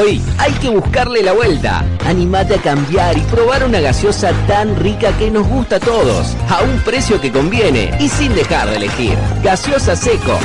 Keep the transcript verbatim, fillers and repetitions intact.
Hoy hay que buscarle la vuelta. Animate a cambiar y probar una gaseosa tan rica que nos gusta a todos, a un precio que conviene y sin dejar de elegir. Gaseosa Seco,